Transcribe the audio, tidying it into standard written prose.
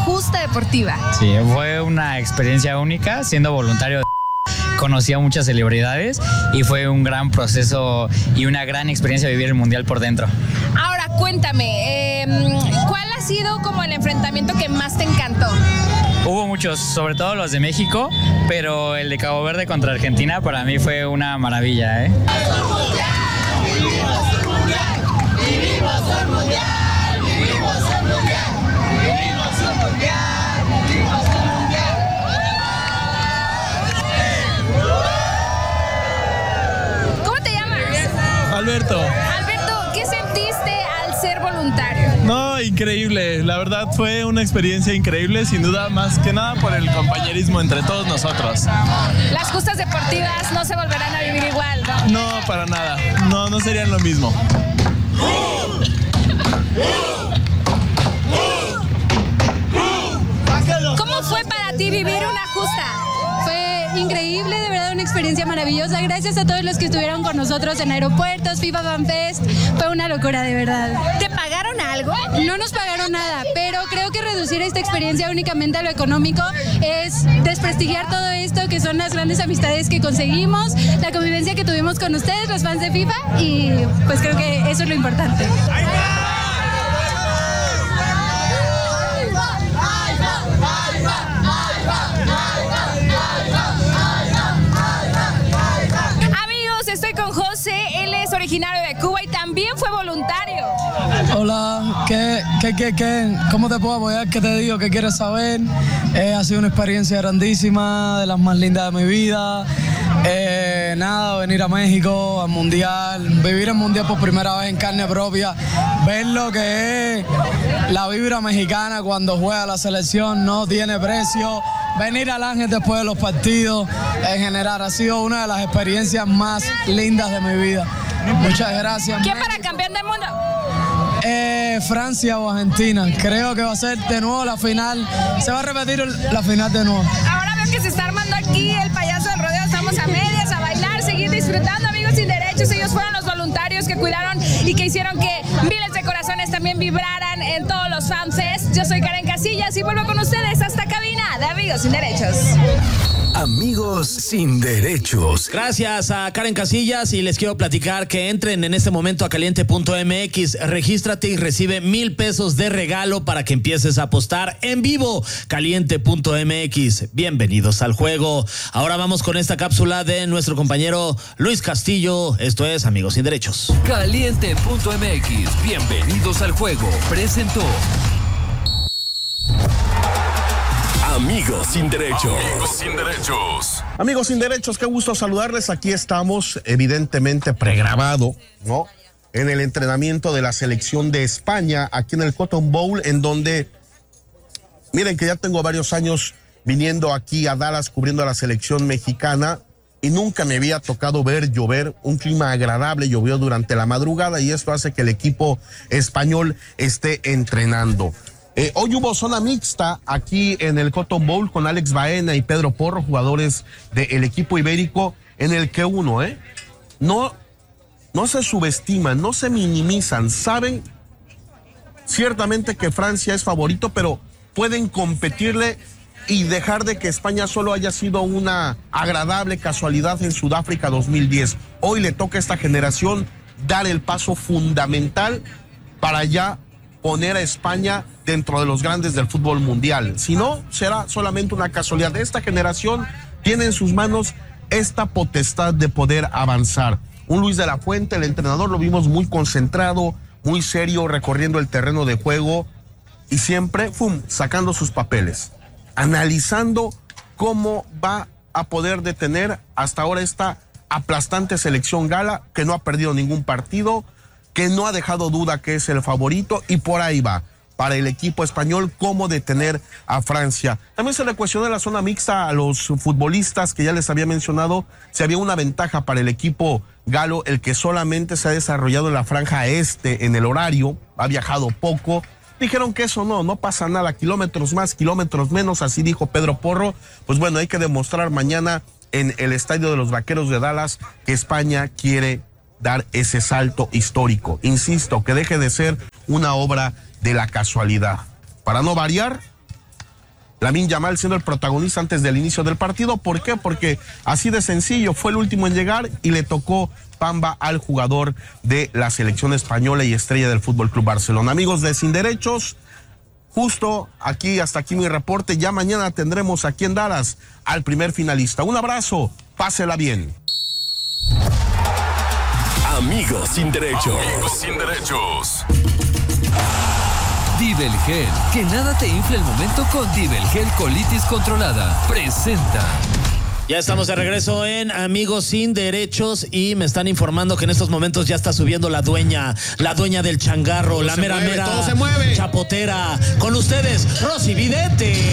justa deportiva. Sí, fue una experiencia única. Siendo voluntario, conocí a muchas celebridades y fue un gran proceso y una gran experiencia vivir el Mundial por dentro. Ahora, cuéntame, ¿cuál ha sido como el enfrentamiento que más te encantó? Hubo muchos, sobre todo los de México, pero el de Cabo Verde contra Argentina para mí fue una maravilla, ¿eh? ¿Cómo te llamas? Alberto. Alberto, ¿qué sentiste al ser voluntario? No, increíble. La verdad fue una experiencia increíble, sin duda, más que nada por el compañerismo entre todos nosotros. Las justas deportivas no se volverán a vivir igual, ¿no? No, para nada. No serían lo mismo. ¿Cómo fue para ti vivir una justa? Fue increíble, de verdad una experiencia maravillosa. Gracias a todos los que estuvieron con nosotros en aeropuertos, FIFA Fan Fest. Fue una locura, de verdad. ¿Te pagaron algo? No nos pagaron nada, pero creo que reducir esta experiencia únicamente a lo económico es desprestigiar todo esto, que son las grandes amistades que conseguimos, la convivencia que tuvimos con ustedes, los fans de FIFA, y pues creo que eso es lo importante. Estoy con José, él es originario de Cuba y también fue voluntario. Hola, ¿cómo te puedo apoyar? ¿Qué te digo? ¿Qué quieres saber? Ha sido una experiencia grandísima, de las más lindas de mi vida. Venir a México, al Mundial, vivir el Mundial por primera vez en carne propia, ver lo que es la vibra mexicana cuando juega la selección, no tiene precio. Venir al Ángel después de los partidos, en general, ha sido una de las experiencias más lindas de mi vida. Muchas gracias. ¿Quién para campeón del mundo? Francia o Argentina. Creo que va a ser de nuevo la final. Se va a repetir la final de nuevo. Ahora veo que se está armando aquí el payaso del rodeo. Estamos a medias, a bailar, seguir disfrutando, amigos sin derechos. Ellos fueron los voluntarios que cuidaron y que hicieron que miles de corazones también vibraran en todos los fanfests. Yo soy Karen Casillas y vuelvo con ustedes hasta cabina de Amigos Sin Derechos. Amigos Sin Derechos. Gracias a Karen Casillas y les quiero platicar que entren en este momento a caliente.mx, regístrate y recibe $1,000 de regalo para que empieces a apostar en vivo. Caliente.mx, bienvenidos al juego. Ahora vamos con esta cápsula de nuestro compañero Luis Castillo. Esto es Amigos Sin Derechos. Caliente.mx, bienvenidos al juego. Presentó Amigos Sin Derechos. Amigos Sin Derechos. Amigos Sin Derechos, qué gusto saludarles. Aquí estamos, evidentemente pregrabado, ¿no? En el entrenamiento de la selección de España, aquí en el Cotton Bowl, en donde, miren que ya tengo varios años viniendo aquí a Dallas cubriendo a la selección mexicana y nunca me había tocado ver llover, un clima agradable, llovió durante la madrugada y esto hace que el equipo español esté entrenando. Hoy hubo zona mixta aquí en el Cotton Bowl con Alex Baena y Pedro Porro, jugadores del equipo ibérico, en el que no se subestiman, no se minimizan, saben ciertamente que Francia es favorito, pero pueden competirle y dejar de que España solo haya sido una agradable casualidad en Sudáfrica 2010. Hoy le toca a esta generación dar el paso fundamental para ya poner a España dentro de los grandes del fútbol mundial. Si no, será solamente una casualidad. Esta generación tiene en sus manos esta potestad de poder avanzar. Un Luis de la Fuente, el entrenador, lo vimos muy concentrado, muy serio, recorriendo el terreno de juego y siempre, sacando sus papeles, analizando cómo va a poder detener hasta ahora esta aplastante selección gala que no ha perdido ningún partido, que no ha dejado duda que es el favorito y por ahí va para el equipo español cómo detener a Francia. También se le cuestionó en la zona mixta a los futbolistas que ya les había mencionado si había una ventaja para el equipo galo, el que solamente se ha desarrollado en la franja este en el horario, ha viajado poco. Dijeron que eso no pasa nada, kilómetros más, kilómetros menos, así dijo Pedro Porro. Pues bueno, hay que demostrar mañana en el estadio de los Vaqueros de Dallas que España quiere dar ese salto histórico. Insisto, que deje de ser una obra de la casualidad. Para no variar, Lamine Yamal siendo el protagonista antes del inicio del partido. ¿Por qué? Porque así de sencillo, fue el último en llegar y le tocó pamba al jugador de la selección española y estrella del Fútbol Club Barcelona. Amigos de Sin Derechos, justo aquí, hasta aquí mi reporte. Ya mañana tendremos aquí en Dallas al primer finalista. Un abrazo, pásela bien. Amigos sin derechos. Amigos sin derechos. Divelgel, que nada te infle el momento con Divelgel Colitis Controlada. Presenta. Ya estamos de regreso en Amigos Sin Derechos y me están informando que en estos momentos ya está subiendo la dueña del changarro, todo la mera todo se mueve. chapotera. Con ustedes, Rosy Vidente.